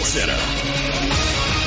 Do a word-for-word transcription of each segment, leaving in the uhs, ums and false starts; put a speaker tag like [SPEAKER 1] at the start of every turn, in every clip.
[SPEAKER 1] Center.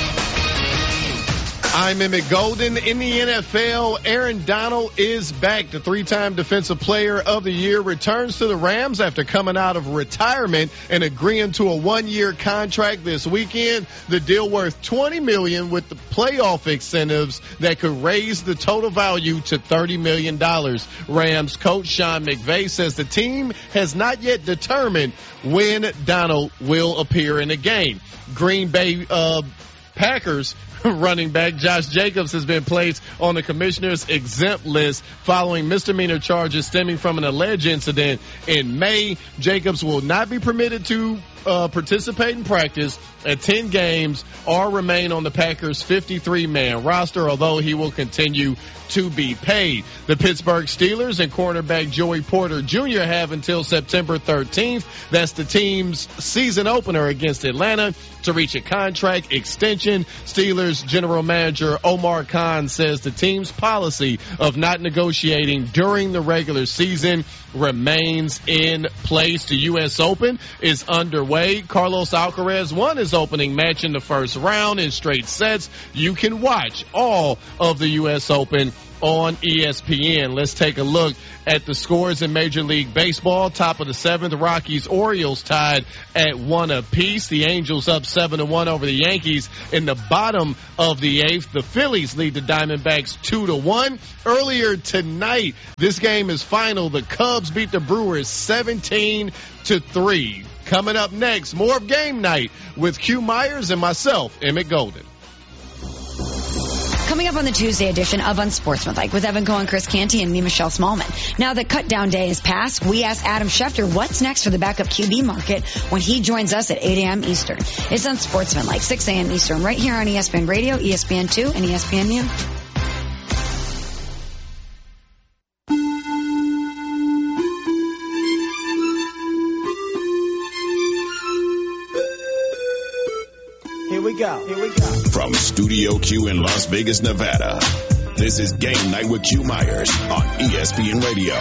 [SPEAKER 2] I'm Emmett Golden. In the N F L, Aaron Donald is back. The three-time Defensive Player of the Year returns to the Rams after coming out of retirement and agreeing to a one-year contract this weekend. The deal worth twenty million dollars with the playoff incentives that could raise the total value to thirty million dollars. Rams coach Sean McVay says the team has not yet determined when Donald will appear in a game. Green Bay uh, Packers running back Josh Jacobs has been placed on the commissioner's exempt list following misdemeanor charges stemming from an alleged incident in May. Jacobs will not be permitted to uh, participate in practice, attend games, or remain on the Packers' fifty-three man roster, although he will continue to be paid. The Pittsburgh Steelers and cornerback Joey Porter Junior have until September thirteenth. That's the team's season opener against Atlanta to reach a contract extension. Steelers general manager Omar Khan says the team's policy of not negotiating during the regular season remains in place. The U S Open is underway. Carlos Alcaraz won his opening match in the first round in straight sets. You can watch all of the U S Open on E S P N. Let's take a look at the scores in Major League Baseball. Top of the seventh, Rockies Orioles tied at one apiece. The Angels up seven to one over the Yankees. In the bottom of the eighth, the Phillies lead the Diamondbacks two to one. Earlier tonight, this game is final. The Cubs beat the Brewers seventeen to three. Coming up next, more of Game Night with Q Myers and myself, Emmett Golden.
[SPEAKER 3] Coming up on the Tuesday edition of Unsportsmanlike with Evan Cohen, Chris Canty, and me, Michelle Smallman. Now that cut down day is past, we asked Adam Schefter what's next for the backup Q B market when he joins us at eight a.m. Eastern. It's Unsportsmanlike, six a.m. Eastern, right here on E S P N Radio, E S P N two, and E S P N U.
[SPEAKER 4] Here we go. Here we go.
[SPEAKER 1] From Studio Q in Las Vegas, Nevada, this is Game Night with Q Myers on E S P N Radio.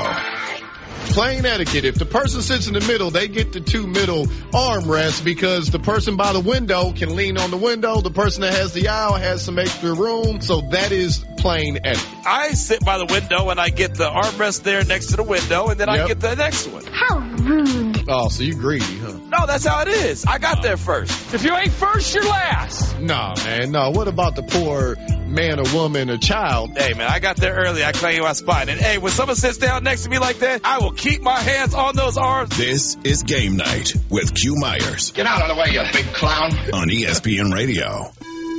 [SPEAKER 2] Playing etiquette. If the person sits in the middle, they get the two middle armrests because the person by the window can lean on the window. The person that has the aisle has some extra room. So that is plain etiquette.
[SPEAKER 5] I sit by the window and I get the armrest there next to the window, and then yep. I get the next one.
[SPEAKER 6] How rude.
[SPEAKER 2] Oh, so you greedy, huh?
[SPEAKER 5] No, that's how it is. I got uh, there first. If you ain't first, you're last.
[SPEAKER 2] No, man. No. What about the poor man or woman or child?
[SPEAKER 5] Hey, man, I got there early. I claim my spot. And, hey, when someone sits down next to me like that, I will keep my hands on those arms.
[SPEAKER 1] This is Game Night with Q Myers.
[SPEAKER 7] Get out of the way, you big clown.
[SPEAKER 1] On E S P N Radio.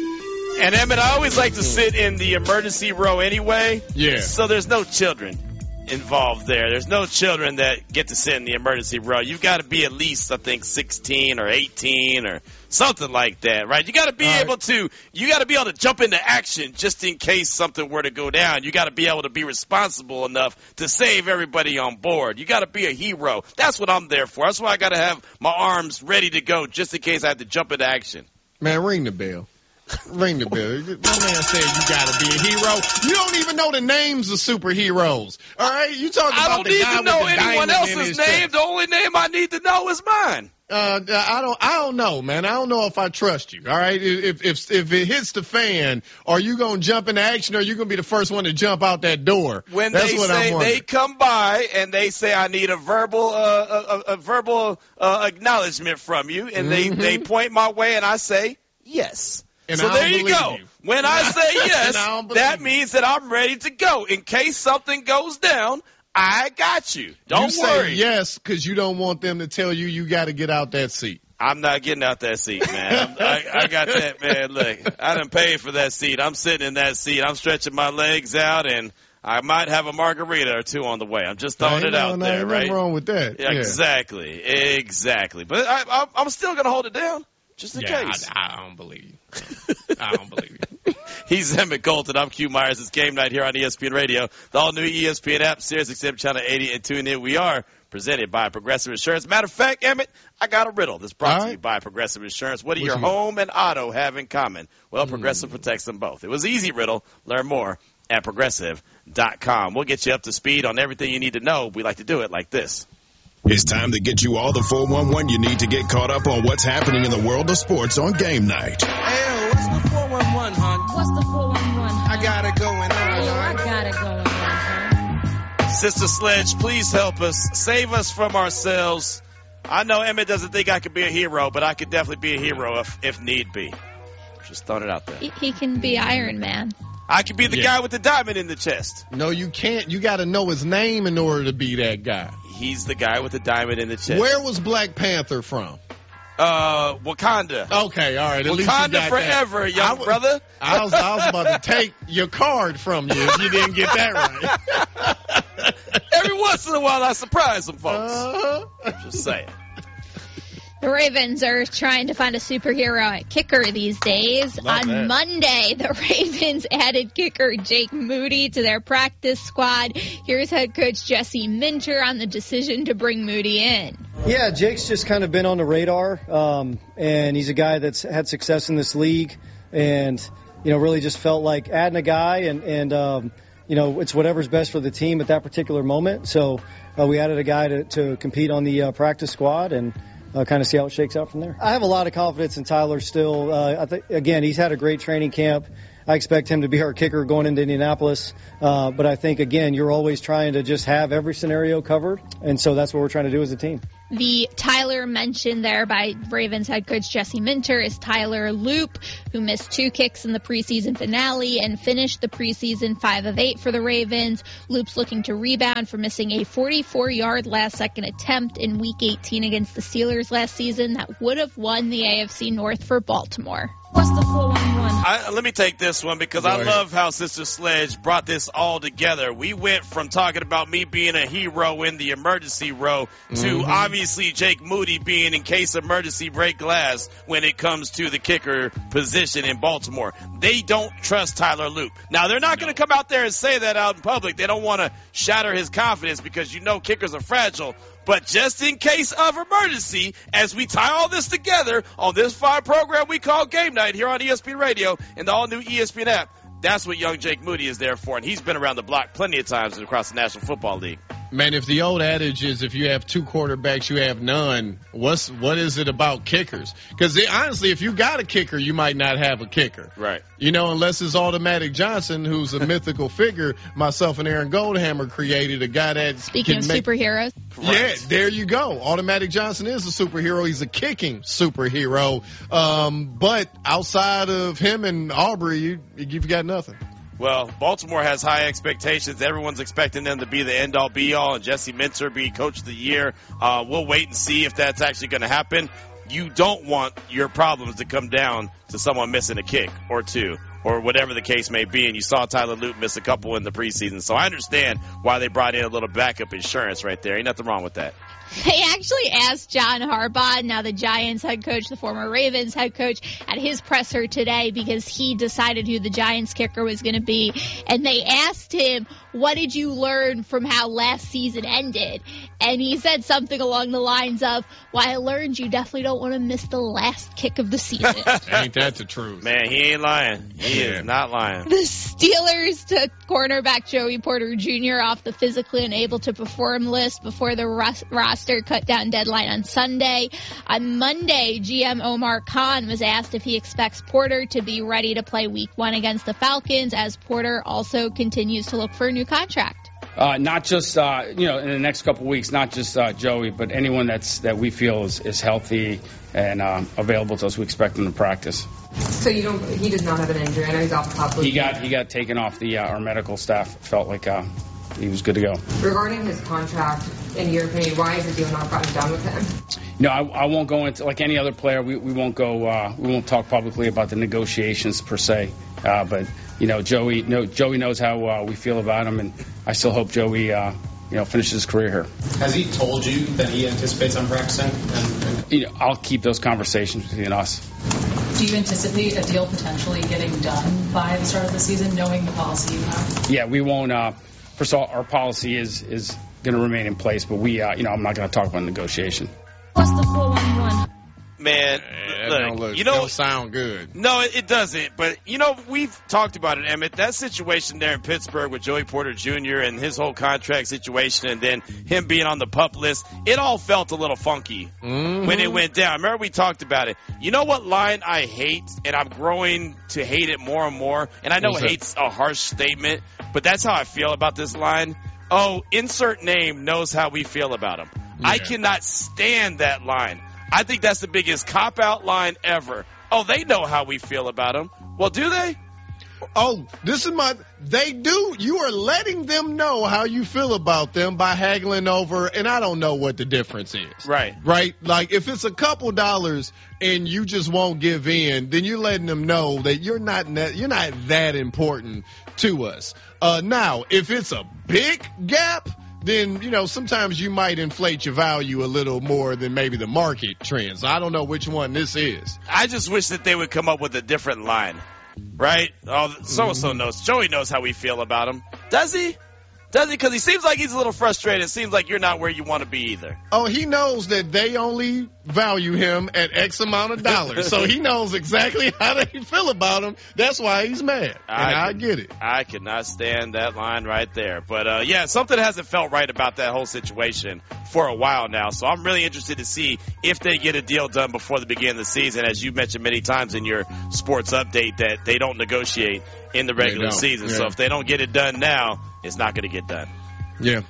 [SPEAKER 5] And, Emmett, I always like to sit in the emergency row anyway.
[SPEAKER 2] Yeah.
[SPEAKER 5] So there's no children involved there. There's no children that get to sit in the emergency row. You've got to be at least, I think, sixteen or eighteen or something like that, right? You got to be All able right. to, you got to be able to jump into action just in case something were to go down. You got to be able to be responsible enough to save everybody on board. You got to be a hero. That's what I'm there for. That's why I got to have my arms ready to go just in case I have to jump into action.
[SPEAKER 2] Man, ring the bell. Ring the bell. My man said you got to be a hero. You don't even know the names of superheroes. All right? You talking
[SPEAKER 5] I
[SPEAKER 2] about the guy with the
[SPEAKER 5] I don't need to know anyone else's name.
[SPEAKER 2] Chest.
[SPEAKER 5] The only name I need to know is mine.
[SPEAKER 2] Uh, I don't, I don't know, man. I don't know if I trust you. All right. If, if, if it hits the fan, are you going to jump into action or are you going to be the first one to jump out that door?
[SPEAKER 5] When
[SPEAKER 2] That's
[SPEAKER 5] they
[SPEAKER 2] what
[SPEAKER 5] say
[SPEAKER 2] I'm
[SPEAKER 5] they come by and they say, I need a verbal, uh, a, a verbal, uh, acknowledgement from you. And mm-hmm. they, they point my way and I say, yes.
[SPEAKER 2] And
[SPEAKER 5] so
[SPEAKER 2] I
[SPEAKER 5] there you go.
[SPEAKER 2] You.
[SPEAKER 5] When I say yes,
[SPEAKER 2] I
[SPEAKER 5] that
[SPEAKER 2] you.
[SPEAKER 5] means that I'm ready to go. In case something goes down, I got you. Don't
[SPEAKER 2] you
[SPEAKER 5] worry.
[SPEAKER 2] Say yes, because you don't want them to tell you you got to get out that seat.
[SPEAKER 5] I'm not getting out that seat, man. I, I got that, man. Look, I done paid for that seat. I'm sitting in that seat. I'm stretching my legs out, and I might have a margarita or two on the way. I'm just throwing it out
[SPEAKER 2] no,
[SPEAKER 5] there,
[SPEAKER 2] no,
[SPEAKER 5] right?
[SPEAKER 2] Nothing wrong with that.
[SPEAKER 5] Yeah,
[SPEAKER 2] yeah.
[SPEAKER 5] Exactly, exactly. But I, I, I'm still going to hold it down. Just in
[SPEAKER 2] yeah,
[SPEAKER 5] case.
[SPEAKER 2] I, I don't believe you. I don't believe you.
[SPEAKER 5] He's Emmett Colton. I'm Q Myers. It's Game Night here on E S P N Radio. The all-new E S P N app, Sirius X M Channel eighty, and tune in. We are presented by Progressive Insurance. Matter of fact, Emmett, I got a riddle that's brought
[SPEAKER 2] right.
[SPEAKER 5] to you by Progressive Insurance. What do
[SPEAKER 2] What's
[SPEAKER 5] your home and auto have in common? Well, Progressive
[SPEAKER 2] mm.
[SPEAKER 5] protects them both. It was an easy riddle. Learn more at Progressive dot com. We'll get you up to speed on everything you need to know. We like to do it like this.
[SPEAKER 1] It's time to get you all the four one one you need to get caught up on what's happening in the world of sports on game night.
[SPEAKER 6] Hey, what's the four one one, hon?
[SPEAKER 7] What's the four one one, hon?
[SPEAKER 6] I got it going on,
[SPEAKER 7] Oh, I
[SPEAKER 6] hon.
[SPEAKER 7] got it going on, hon.
[SPEAKER 5] Sister Sledge, please help us. Save us from ourselves. I know Emmett doesn't think I could be a hero, but I could definitely be a hero if, if need be. Just throwing it out there.
[SPEAKER 8] He, he can be Iron Man.
[SPEAKER 5] I could be the
[SPEAKER 2] Yeah.
[SPEAKER 5] guy with the diamond in the chest.
[SPEAKER 2] No, you can't. You got to know his name in order to be that guy.
[SPEAKER 5] He's the guy with the diamond in the chest.
[SPEAKER 2] Where was Black Panther from?
[SPEAKER 5] Uh, Wakanda.
[SPEAKER 2] Okay, all right. At least you
[SPEAKER 5] Wakanda
[SPEAKER 2] got
[SPEAKER 5] forever,
[SPEAKER 2] that.
[SPEAKER 5] young
[SPEAKER 2] I w-
[SPEAKER 5] brother.
[SPEAKER 2] I was, I was about to take your card from you if you didn't get that right.
[SPEAKER 5] Every once in a while, I surprise some folks.
[SPEAKER 2] Uh-huh.
[SPEAKER 5] Just saying.
[SPEAKER 8] The Ravens are trying to find a superhero at kicker these days.
[SPEAKER 2] Love
[SPEAKER 8] On
[SPEAKER 2] that.
[SPEAKER 8] Monday, the Ravens added kicker Jake Moody to their practice squad. Here's head coach Jesse Minter on the decision to bring Moody in.
[SPEAKER 9] Yeah, Jake's just kind of been on the radar, um, and he's a guy that's had success in this league, and you know, really just felt like adding a guy, and and um, you know, it's whatever's best for the team at that particular moment. So uh, we added a guy to, to compete on the uh, practice squad, and uh, kind of see how it shakes out from there. I have a lot of confidence in Tyler still. Uh, I think again, he's had a great training camp. I expect him to be our kicker going into Indianapolis. Uh, but I think, again, you're always trying to just have every scenario covered. And so that's what we're trying to do as a team.
[SPEAKER 8] The Tyler mentioned there by Ravens head coach Jesse Minter is Tyler Loop, who missed two kicks in the preseason finale and finished the preseason five of eight for the Ravens. Loop's looking to rebound for missing a forty-four-yard last-second attempt in Week eighteen against the Steelers last season that would have won the A F C North for Baltimore.
[SPEAKER 7] What's the four one one?
[SPEAKER 5] I, let me take this one because I love how Sister Sledge brought this all together. We went from talking about me being a hero in the emergency row to
[SPEAKER 2] Mhm.
[SPEAKER 5] obviously Jake Moody being in case emergency break glass when it comes to the kicker position in Baltimore. They don't trust Tyler Loop. Now, they're not going to come out there and say that out in public. They don't want to shatter his confidence because you know kickers are fragile. But just in case of emergency, as we tie all this together on this fine program we call Game Night here on E S P N Radio and the all-new E S P N app, that's what young Jake Moody is there for. And he's been around the block plenty of times across the National Football League.
[SPEAKER 2] Man, if the old adage is if you have two quarterbacks, you have none, what's what is it about kickers? Because honestly, if you got a kicker, you might not have a kicker.
[SPEAKER 5] Right.
[SPEAKER 2] You know, unless it's Automatic Johnson, who's a mythical figure. Myself and Aaron Goldhammer created a guy that
[SPEAKER 8] Speaking
[SPEAKER 2] can
[SPEAKER 8] of
[SPEAKER 2] make,
[SPEAKER 8] superheroes.
[SPEAKER 2] Yeah, there you go. Automatic Johnson is a superhero. He's a kicking superhero. Um, but outside of him and Aubrey, you, you've got nothing.
[SPEAKER 5] Well, Baltimore has high expectations. Everyone's expecting them to be the end-all, be-all, and Jesse Minter be Coach of the Year. Uh, we'll wait and see if that's actually going to happen. You don't want your problems to come down to someone missing a kick or two or whatever the case may be. And you saw Tyler Loop miss a couple in the preseason. So I understand why they brought in a little backup insurance right there. Ain't nothing wrong with that.
[SPEAKER 8] They actually asked John Harbaugh, now the Giants head coach, the former Ravens head coach, at his presser today because he decided who the Giants kicker was going to be. And they asked him, what did you learn from how last season ended? And he said something along the lines of, well, I learned you definitely don't want to miss the last kick of the season.
[SPEAKER 2] Ain't that the truth?
[SPEAKER 5] Man, he ain't lying. He
[SPEAKER 2] Yeah.
[SPEAKER 5] is not lying.
[SPEAKER 8] The Steelers took cornerback Joey Porter Junior off the physically unable to perform list before the ros- roster cut down deadline on Sunday. On Monday, G M Omar Khan was asked if he expects Porter to be ready to play week one against the Falcons, as Porter also continues to look for a new contract.
[SPEAKER 10] Uh, not just, uh, you know, in the next couple of weeks, not just uh, Joey, but anyone that's that we feel is, is healthy and um, available to us, we expect him to practice.
[SPEAKER 11] So you don't? He does not have an injury. I know he's off the top.
[SPEAKER 10] He got he got taken off the uh, our medical staff. Felt like uh, he was good to go.
[SPEAKER 11] Regarding his contract, in your opinion, why is the deal not gotten done with him?
[SPEAKER 10] No, I, I won't go into like any other player. We we won't go. Uh, we won't talk publicly about the negotiations per se. Uh, but you know, Joey. No, Joey knows how uh, we feel about him, and I still hope Joey, uh, you know, finishes his career here.
[SPEAKER 12] Has he told you that he anticipates on practicing? And, and
[SPEAKER 10] You know, I'll keep those conversations between us.
[SPEAKER 13] Do you anticipate a deal potentially getting done by the start of the season, knowing the policy you have?
[SPEAKER 10] Yeah, we won't. Uh, first of all, our policy is is going to remain in place, but we, uh, you know, I'm not going to talk about negotiation.
[SPEAKER 7] What's the four one one?
[SPEAKER 5] Man,
[SPEAKER 2] that
[SPEAKER 5] look,
[SPEAKER 2] don't look,
[SPEAKER 5] you know,
[SPEAKER 2] don't sound good.
[SPEAKER 5] No, it, it doesn't. But, you know, we've talked about it, Emmett. That situation there in Pittsburgh with Joey Porter Junior and his whole contract situation and then him being on the PUP list, it all felt a little funky
[SPEAKER 2] mm-hmm.
[SPEAKER 5] when it went down. Remember we talked about it. You know what line I hate, and I'm growing to hate it more and more? And I know hate's a harsh statement, but that's how I feel about this line. Oh, insert name knows how we feel about him. Yeah. I cannot stand that line. I think that's the biggest cop-out line ever. Oh, they know how we feel about him. Well, do they?
[SPEAKER 2] Oh, this is my – they do. You are letting them know how you feel about them by haggling over, and I don't know what the difference is.
[SPEAKER 5] Right.
[SPEAKER 2] Right? Like, if it's a couple dollars and you just won't give in, then you're letting them know that you're not – you're not that important to us. Uh, now, if it's a big gap – then, you know, sometimes you might inflate your value a little more than maybe the market trends. I don't know which one this is.
[SPEAKER 5] I just wish that they would come up with a different line, right? Oh, so-and-so mm-hmm. knows. Joey knows how we feel about him. Does he? Does he? Because he seems like he's a little frustrated. It seems like you're not where you want to be either.
[SPEAKER 2] Oh, he knows that they only value him at X amount of dollars. So he knows exactly how they feel about him. That's why he's mad. And I, I get it.
[SPEAKER 5] I cannot stand that line right there. But, uh, yeah, something hasn't felt right about that whole situation for a while now. So I'm really interested to see if they get a deal done before the beginning of the season. As you mentioned many times in your sports update, that they don't negotiate in the regular season. Yeah. So if they don't get it done now, it's not going to get done.
[SPEAKER 2] Yeah.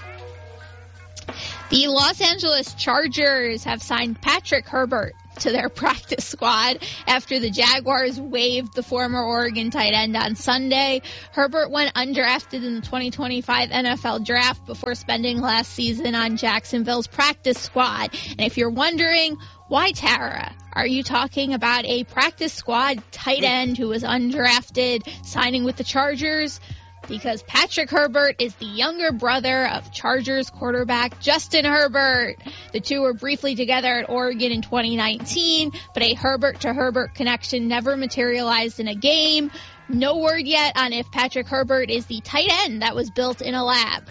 [SPEAKER 8] The Los Angeles Chargers have signed Patrick Herbert to their practice squad after the Jaguars waived the former Oregon tight end on Sunday. Herbert went undrafted in the twenty twenty-five N F L draft before spending last season on Jacksonville's practice squad. And if you're wondering, why, Tara, are you talking about a practice squad tight end who was undrafted signing with the Chargers? Because Patrick Herbert is the younger brother of Chargers quarterback Justin Herbert. The two were briefly together at Oregon in twenty nineteen, but a Herbert-to-Herbert connection never materialized in a game. No word yet on if Patrick Herbert is the tight end that was built in a lab.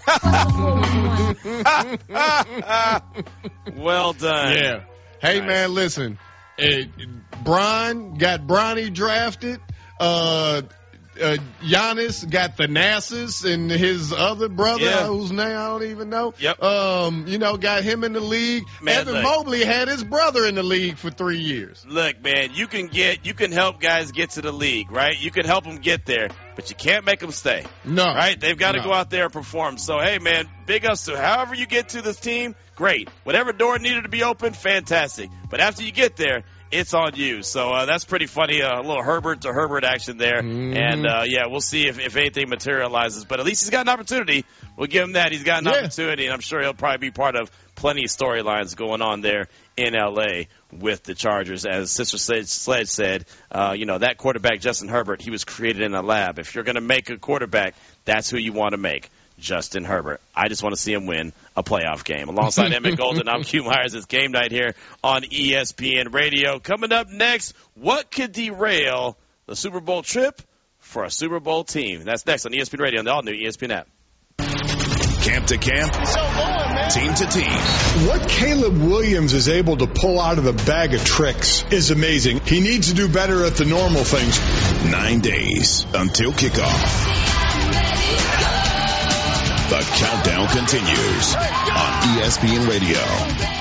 [SPEAKER 5] Well done.
[SPEAKER 2] Yeah. Hey,
[SPEAKER 5] nice.
[SPEAKER 2] man, listen. Uh, Brian got Bronny drafted. Uh... Uh, Giannis got Thanasis and his other brother,
[SPEAKER 5] yeah.
[SPEAKER 2] whose name I don't even know.
[SPEAKER 5] Yep.
[SPEAKER 2] Um, you know, got him in the league.
[SPEAKER 5] Man,
[SPEAKER 2] Evan
[SPEAKER 5] look,
[SPEAKER 2] Mobley had his brother in the league for three years.
[SPEAKER 5] Look, man, you can get, you can help guys get to the league, right? You can help them get there, but you can't make them stay.
[SPEAKER 2] No.
[SPEAKER 5] Right? They've got to
[SPEAKER 2] no.
[SPEAKER 5] go out there and perform. So, hey, man, big ups to however you get to this team, great. Whatever door needed to be open, fantastic. But after you get there, it's on you. So uh, that's pretty funny. Uh, a little Herbert to Herbert action there.
[SPEAKER 2] Mm-hmm.
[SPEAKER 5] And, uh, yeah, we'll see if, if anything materializes. But at least he's got an opportunity. We'll give him that. He's got an
[SPEAKER 2] yeah.
[SPEAKER 5] opportunity, and I'm sure he'll probably be part of plenty of storylines going on there in L A with the Chargers. As Sister Sledge said, uh, you know, that quarterback, Justin Herbert, he was created in a lab. If you're going to make a quarterback, that's who you want to make. Justin Herbert. I just want to see him win a playoff game. Alongside Emmett Golden, I'm Q Myers. It's Game Night here on E S P N Radio. Coming up next, what could derail the Super Bowl trip for a Super Bowl team? That's next on E S P N Radio and the all-new E S P N app.
[SPEAKER 1] Camp to camp, team to team.
[SPEAKER 14] What Caleb Williams is able to pull out of the bag of tricks is amazing. He needs to do better at the normal things.
[SPEAKER 1] Nine days until kickoff. The countdown continues on E S P N Radio.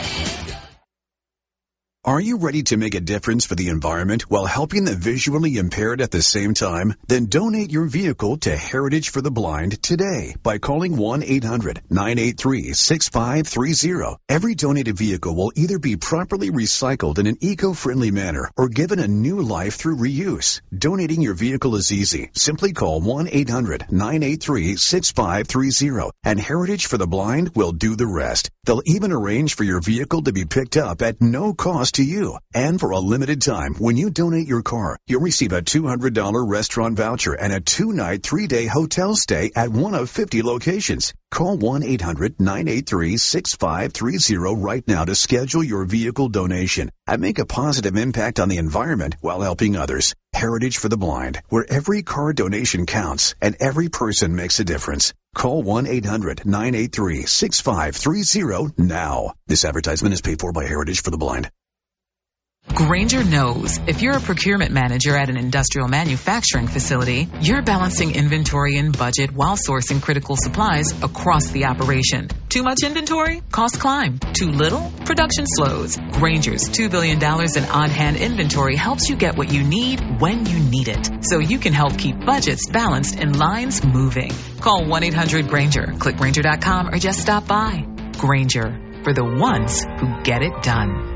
[SPEAKER 15] Are you ready to make a difference for the environment while helping the visually impaired at the same time? Then donate your vehicle to Heritage for the Blind today by calling one eight hundred nine eight three six five three zero. Every donated vehicle will either be properly recycled in an eco-friendly manner or given a new life through reuse. Donating your vehicle is easy. Simply call one eight hundred nine eight three six five three zero and Heritage for the Blind will do the rest. They'll even arrange for your vehicle to be picked up at no cost to you. And for a limited time, when you donate your car, you'll receive a two hundred dollars restaurant voucher and a two-night, three-day hotel stay at one of fifty locations. Call one eight hundred nine eight three six five three zero right now to schedule your vehicle donation and make a positive impact on the environment while helping others. Heritage for the Blind, where every car donation counts and every person makes a difference. Call one eight hundred nine eight three six five three zero now. This advertisement is paid for by Heritage for the Blind.
[SPEAKER 16] Grainger knows if you're a procurement manager at an industrial manufacturing facility, you're balancing inventory and budget while sourcing critical supplies across the operation. Too much inventory? Costs climb. Too little? Production slows. Grainger's two billion dollars in on-hand inventory helps you get what you need when you need it, so you can help keep budgets balanced and lines moving. Call one eight hundred Grainger, click Grainger dot com, or just stop by. Grainger, for the ones who get it done.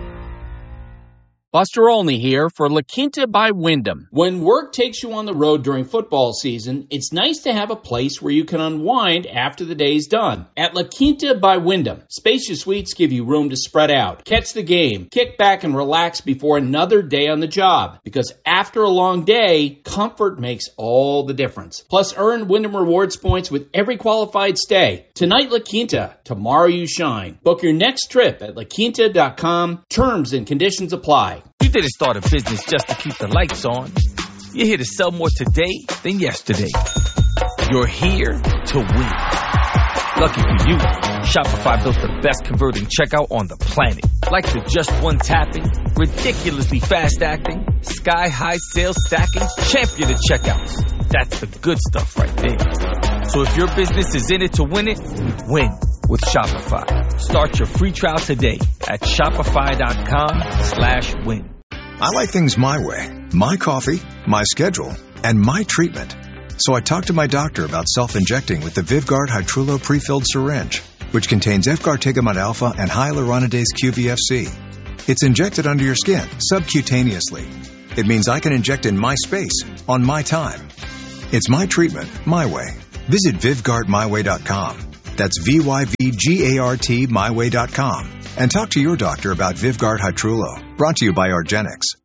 [SPEAKER 17] Buster Olney here for La Quinta by Wyndham. When work takes you on the road during football season, it's nice to have a place where you can unwind after the day's done. At La Quinta by Wyndham, spacious suites give you room to spread out, catch the game, kick back and relax before another day on the job. Because after a long day, comfort makes all the difference. Plus, earn Wyndham Rewards points with every qualified stay. Tonight, La Quinta. Tomorrow, you shine. Book your next trip at la quinta dot com. Terms and conditions apply.
[SPEAKER 18] You didn't start a business just to keep the lights on. You're here to sell more today than yesterday. You're here to win. Lucky for you, Shopify built the best converting checkout on the planet. Like the just one tapping, ridiculously fast acting, sky high sales stacking, champion of checkouts. That's the good stuff right there. So if your business is in it to win it, win with Shopify. Start your free trial today at shopify.com slash win.
[SPEAKER 19] I like things my way, my coffee, my schedule, and my treatment. So I talked to my doctor about self-injecting with the Vyvgart Hytrulo prefilled syringe, which contains Efgartigimod alpha and hyaluronidase Q V F C. It's injected under your skin, subcutaneously. It means I can inject in my space, on my time. It's my treatment, my way. Visit Vyvgart my way dot com. That's V Y V G A R T my way dot com. And talk to your doctor about Vyvgart Hytrulo. Brought to you by argenx.